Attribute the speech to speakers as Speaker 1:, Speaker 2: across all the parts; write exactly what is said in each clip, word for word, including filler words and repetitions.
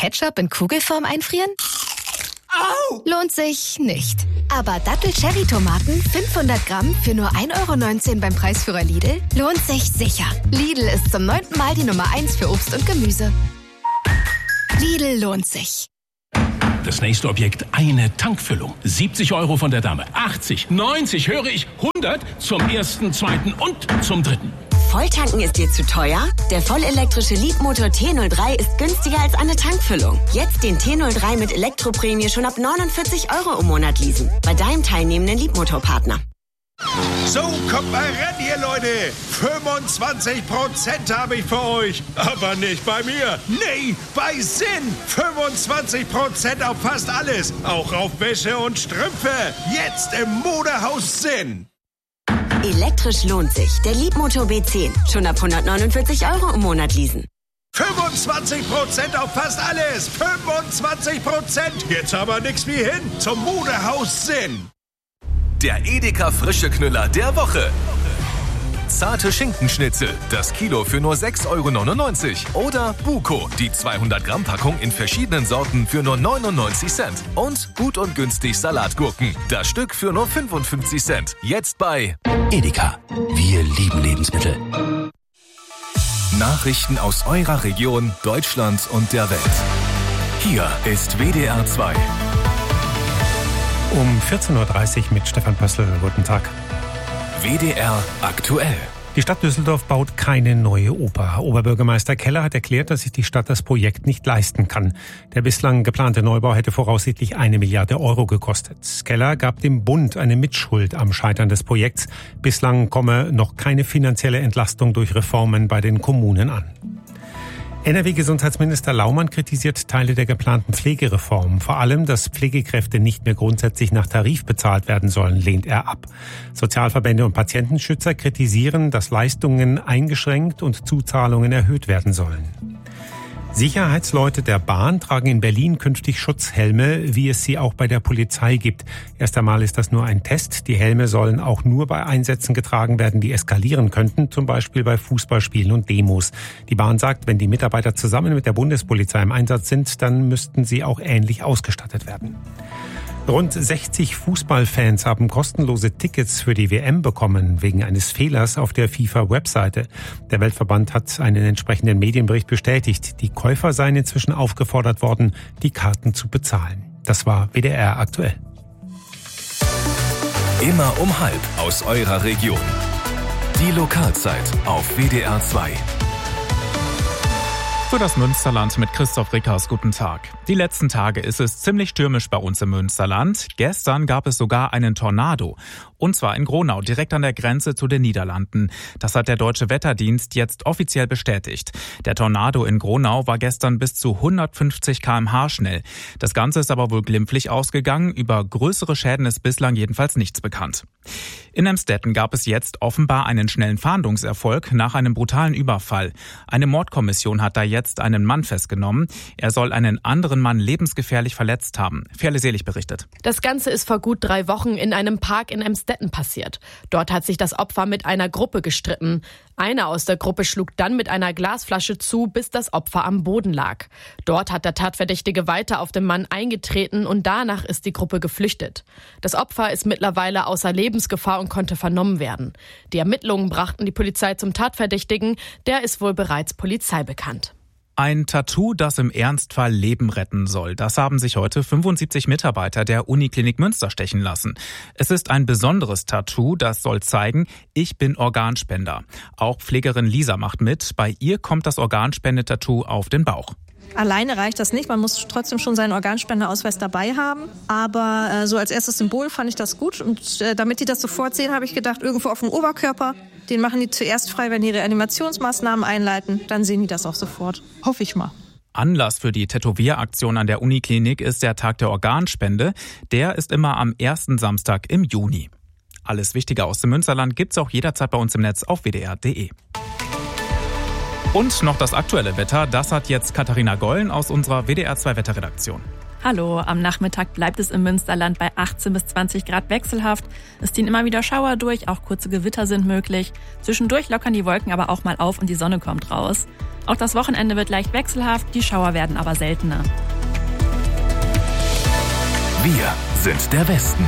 Speaker 1: Ketchup in Kugelform einfrieren?
Speaker 2: Au!
Speaker 1: Lohnt sich nicht. Aber Dattel-Cherry-Tomaten fünfhundert Gramm für nur ein Euro neunzehn beim Preisführer Lidl lohnt sich sicher. Lidl ist zum neunten Mal die Nummer eins für Obst und Gemüse. Lidl lohnt sich.
Speaker 3: Das nächste Objekt, eine Tankfüllung. siebzig Euro von der Dame. achtzig, neunzig, höre ich, hundert zum ersten, zweiten und zum dritten.
Speaker 4: Volltanken ist dir zu teuer? Der vollelektrische Leapmotor T null drei ist günstiger als eine Tankfüllung. Jetzt den T null drei mit Elektroprämie schon ab neunundvierzig Euro im Monat leasen. Bei deinem teilnehmenden Leapmotor-Partner.
Speaker 2: So, kommt mal ran, ihr Leute. fünfundzwanzig Prozent habe ich für euch. Aber nicht bei mir. Nee, bei Sinn. fünfundzwanzig Prozent auf fast alles. Auch auf Wäsche und Strümpfe. Jetzt im Modehaus Sinn.
Speaker 4: Elektrisch lohnt sich. Der Leapmotor B zehn. Schon ab hundertneunundvierzig Euro im Monat leasen.
Speaker 2: fünfundzwanzig Prozent auf fast alles. fünfundzwanzig Prozent. Jetzt aber nix wie hin zum Modehaus Sinn.
Speaker 5: Der Edeka frische Knüller der Woche. Zarte Schinkenschnitzel, das Kilo für nur sechs Euro neunundneunzig. Oder Buko, die zweihundert Gramm Packung in verschiedenen Sorten für nur neunundneunzig Cent. Und gut und günstig Salatgurken, das Stück für nur fünfundfünfzig Cent. Jetzt bei
Speaker 6: Edeka. Wir lieben Lebensmittel.
Speaker 5: Nachrichten aus eurer Region, Deutschland und der Welt. Hier ist W D R zwei.
Speaker 7: Um vierzehn Uhr dreißig mit Stefan Pössl. Guten Tag.
Speaker 5: W D R aktuell.
Speaker 7: Die Stadt Düsseldorf baut keine neue Oper. Oberbürgermeister Keller hat erklärt, dass sich die Stadt das Projekt nicht leisten kann. Der bislang geplante Neubau hätte voraussichtlich eine Milliarde Euro gekostet. Keller gab dem Bund eine Mitschuld am Scheitern des Projekts. Bislang komme noch keine finanzielle Entlastung durch Reformen bei den Kommunen an. N R W-Gesundheitsminister Laumann kritisiert Teile der geplanten Pflegereform. Vor allem, dass Pflegekräfte nicht mehr grundsätzlich nach Tarif bezahlt werden sollen, lehnt er ab. Sozialverbände und Patientenschützer kritisieren, dass Leistungen eingeschränkt und Zuzahlungen erhöht werden sollen. Sicherheitsleute der Bahn tragen in Berlin künftig Schutzhelme, wie es sie auch bei der Polizei gibt. Erst einmal ist das nur ein Test. Die Helme sollen auch nur bei Einsätzen getragen werden, die eskalieren könnten, zum Beispiel bei Fußballspielen und Demos. Die Bahn sagt, wenn die Mitarbeiter zusammen mit der Bundespolizei im Einsatz sind, dann müssten sie auch ähnlich ausgestattet werden. Rund sechzig Fußballfans haben kostenlose Tickets für die W M bekommen, wegen eines Fehlers auf der FIFA-Webseite. Der Weltverband hat einen entsprechenden Medienbericht bestätigt. Die Käufer seien inzwischen aufgefordert worden, die Karten zu bezahlen. Das war W D R aktuell.
Speaker 5: Immer um halb aus eurer Region. Die Lokalzeit auf W D R zwei.
Speaker 8: Für das Münsterland mit Christoph Rickers. Guten Tag. Die letzten Tage ist es ziemlich stürmisch bei uns im Münsterland. Gestern gab es sogar einen Tornado. Und zwar in Gronau, direkt an der Grenze zu den Niederlanden. Das hat der Deutsche Wetterdienst jetzt offiziell bestätigt. Der Tornado in Gronau war gestern bis zu hundertfünfzig Kilometer pro Stunde schnell. Das Ganze ist aber wohl glimpflich ausgegangen. Über größere Schäden ist bislang jedenfalls nichts bekannt. In Emstetten gab es jetzt offenbar einen schnellen Fahndungserfolg nach einem brutalen Überfall. Eine Mordkommission hat da jetzt einen Mann festgenommen. Er soll einen anderen Mann lebensgefährlich verletzt haben. Ferle Selig berichtet.
Speaker 9: Das Ganze ist vor gut drei Wochen in einem Park in Emstetten passiert. Dort hat sich das Opfer mit einer Gruppe gestritten. Einer aus der Gruppe schlug dann mit einer Glasflasche zu, bis das Opfer am Boden lag. Dort hat der Tatverdächtige weiter auf den Mann eingetreten und danach ist die Gruppe geflüchtet. Das Opfer ist mittlerweile außer Lebensgefahr und konnte vernommen werden. Die Ermittlungen brachten die Polizei zum Tatverdächtigen. Der ist wohl bereits polizeibekannt.
Speaker 8: Ein Tattoo, das im Ernstfall Leben retten soll. Das haben sich heute fünfundsiebzig Mitarbeiter der Uniklinik Münster stechen lassen. Es ist ein besonderes Tattoo, das soll zeigen, ich bin Organspender. Auch Pflegerin Lisa macht mit. Bei ihr kommt das Organspendetattoo auf den Bauch.
Speaker 10: Alleine reicht das nicht, man muss trotzdem schon seinen Organspenderausweis dabei haben. Aber äh, so als erstes Symbol fand ich das gut. Und äh, damit die das sofort sehen, habe ich gedacht, irgendwo auf dem Oberkörper. Den machen die zuerst frei, wenn die Reanimationsmaßnahmen einleiten. Dann sehen die das auch sofort. Hoffe ich mal.
Speaker 8: Anlass für die Tätowieraktion an der Uniklinik ist der Tag der Organspende. Der ist immer am ersten Samstag im Juni. Alles Wichtige aus dem Münsterland gibt's auch jederzeit bei uns im Netz auf w d r punkt d e. Und noch das aktuelle Wetter, das hat jetzt Katharina Gollen aus unserer W D R zwei Wetterredaktion.
Speaker 11: Hallo, am Nachmittag bleibt es im Münsterland bei achtzehn bis zwanzig Grad wechselhaft. Es ziehen immer wieder Schauer durch, auch kurze Gewitter sind möglich. Zwischendurch lockern die Wolken aber auch mal auf und die Sonne kommt raus. Auch das Wochenende wird leicht wechselhaft, die Schauer werden aber seltener.
Speaker 5: Wir sind der Westen.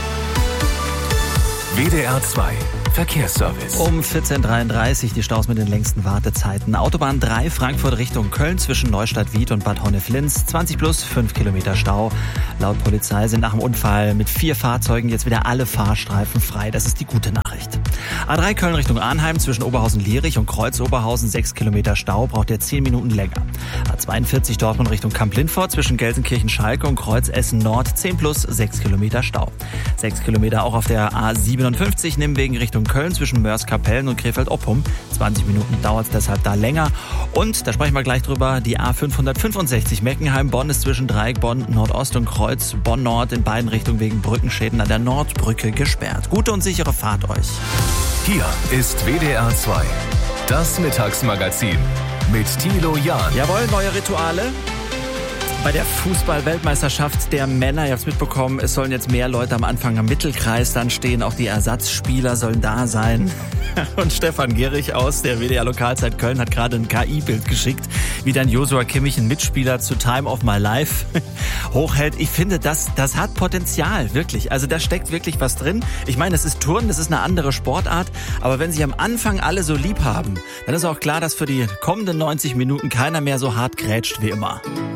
Speaker 5: W D R zwei Verkehrsservice.
Speaker 12: Um vierzehn Uhr dreiunddreißig die Staus mit den längsten Wartezeiten. Autobahn drei Frankfurt Richtung Köln zwischen Neustadt-Wied und Bad Honnef-Linz. zwanzig plus fünf Kilometer Stau. Laut Polizei sind nach dem Unfall mit vier Fahrzeugen jetzt wieder alle Fahrstreifen frei. Das ist die gute Nachricht. A drei Köln Richtung Arnheim zwischen Oberhausen-Lierich und Kreuz-Oberhausen sechs Kilometer Stau. Braucht ihr zehn Minuten länger. A zweiundvierzig Dortmund Richtung Kamp-Lindfort zwischen Gelsenkirchen-Schalke und Kreuz-Essen-Nord. zehn plus sechs Kilometer Stau. sechs Kilometer auch auf der A siebenundfünfzig Nimwegen Richtung Köln zwischen Mörs-Kapellen und Krefeld-Oppum. zwanzig Minuten dauert es deshalb da länger. Und, da sprechen wir gleich drüber, die A fünfhundertfünfundsechzig Meckenheim-Bonn ist zwischen Dreieck Bonn Nordost und Kreuz Bonn-Nord in beiden Richtungen wegen Brückenschäden an der Nordbrücke gesperrt. Gute und sichere Fahrt euch.
Speaker 5: Hier ist W D R zwei, das Mittagsmagazin mit Thilo Jahn.
Speaker 12: Jawohl, neue Rituale. Bei der Fußball-Weltmeisterschaft der Männer, ihr habt es mitbekommen, es sollen jetzt mehr Leute am Anfang am Mittelkreis dann stehen. Auch die Ersatzspieler sollen da sein. Und Stefan Gehrig aus der W D R-Lokalzeit Köln hat gerade ein K I-Bild geschickt, wie dann Joshua Kimmich, ein Mitspieler zu Time of My Life, hochhält. Ich finde, das, das hat Potenzial, wirklich. Also da steckt wirklich was drin. Ich meine, es ist Turnen, das ist eine andere Sportart. Aber wenn sich am Anfang alle so lieb haben, dann ist auch klar, dass für die kommenden neunzig Minuten keiner mehr so hart grätscht wie immer.